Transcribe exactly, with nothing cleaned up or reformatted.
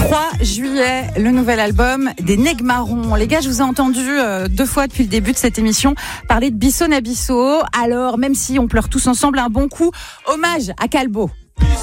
trois juillet, le nouvel album des Nègres Marrons. Les gars, je vous ai entendu euh, deux fois depuis le début de cette émission parler de Bisso Nabisso. Alors, même si on pleure tous ensemble un bon coup, hommage à Calbo.